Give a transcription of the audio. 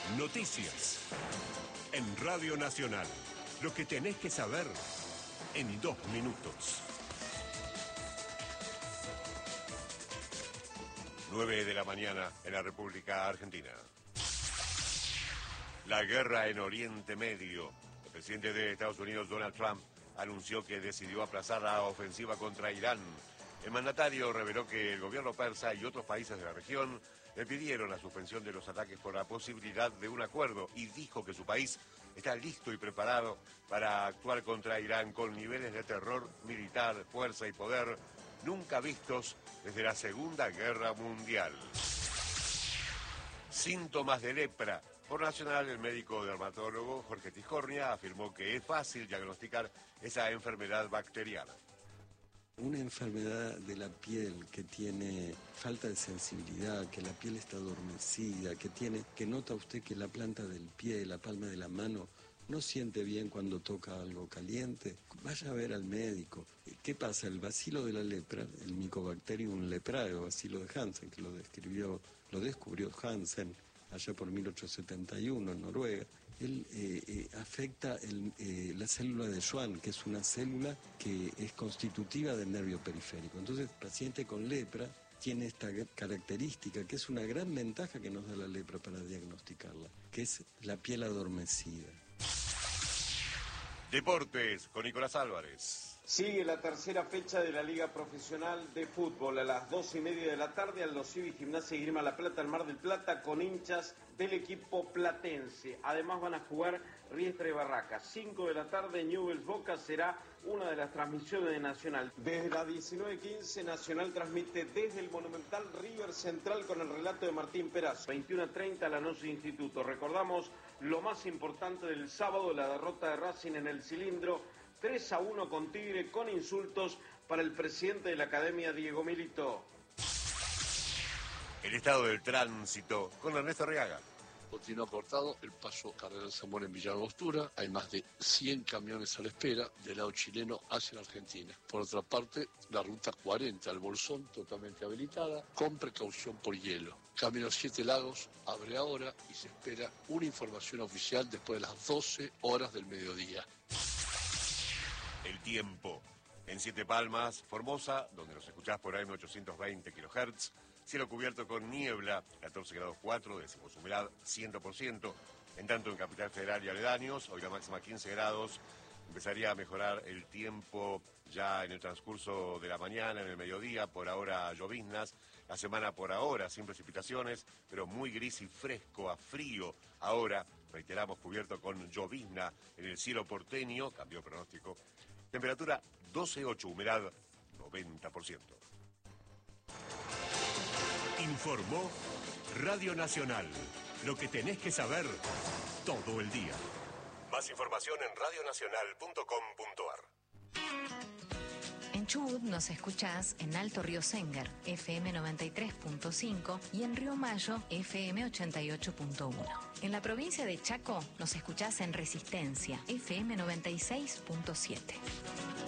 Noticias. En Radio Nacional. Lo que tenés que saber en 2 minutos. 9 de la mañana en la República Argentina. La guerra en Oriente Medio. El presidente de Estados Unidos, Donald Trump, anunció que decidió aplazar la ofensiva contra Irán. El mandatario reveló que el gobierno persa y otros países de la región le pidieron la suspensión de los ataques por la posibilidad de un acuerdo y dijo que su país está listo y preparado para actuar contra Irán con niveles de terror militar, fuerza y poder nunca vistos desde la Segunda Guerra Mundial. Síntomas de lepra. Por Nacional, el médico dermatólogo Jorge Tijornia afirmó que es fácil diagnosticar esa enfermedad bacteriana. Una enfermedad de la piel que tiene falta de sensibilidad, que la piel está adormecida, que nota usted que la planta del pie, la palma de la mano, no siente bien cuando toca algo caliente, vaya a ver al médico. ¿Qué pasa? El bacilo de la lepra, el Mycobacterium leprae, o bacilo de Hansen, que lo descubrió Hansen allá por 1871 en Noruega, él afecta la célula de Schwann, que es una célula que es constitutiva del nervio periférico. Entonces, el paciente con lepra tiene esta característica, que es una gran ventaja que nos da la lepra para diagnosticarla, que es la piel adormecida. Deportes con Nicolás Álvarez. Sigue la tercera fecha de la Liga Profesional de Fútbol. A las 2:30 de la tarde, Aldo Civi, Gimnasia y Esgrima La Plata, en Mar del Plata, con hinchas del equipo platense. Además van a jugar Riestra y Barracas. 5 de la tarde, Newell's Boca será una de las transmisiones de Nacional. Desde las 19:15, Nacional transmite desde el Monumental River Central con el relato de Martín Perazo. 21:30, Lanús Instituto. Recordamos lo más importante del sábado, la derrota de Racing en el Cilindro. 3-1 con Tigre, con insultos para el presidente de la Academia, Diego Milito. El estado del tránsito con Ernesto Arriaga. Continúa cortado el paso Cardenal Zamora en Villa Angostura. Hay más de 100 camiones a la espera del lado chileno hacia la Argentina. Por otra parte, la ruta 40 al Bolsón totalmente habilitada, con precaución por hielo. Camino 7 Lagos abre ahora y se espera una información oficial después de las 12 horas del mediodía. El tiempo. En Siete Palmas, Formosa, donde nos escuchás por AM 820 kHz, cielo cubierto con niebla, 14 grados 4, decimos humedad 100%. En tanto en Capital Federal y aledaños, hoy la máxima 15 grados, empezaría a mejorar el tiempo ya en el transcurso de la mañana, en el mediodía, por ahora lloviznas, la semana por ahora sin precipitaciones, pero muy gris y fresco a frío. Ahora, reiteramos, cubierto con llovizna en el cielo porteño, cambió el pronóstico. Temperatura 12,8, humedad 90%. Informó Radio Nacional. Lo que tenés que saber todo el día. Más información en radionacional.com.ar. En Chubut nos escuchás en Alto Río Sénger, FM 93.5 y en Río Mayo, FM 88.1. En la provincia de Chaco nos escuchás en Resistencia, FM 96.7.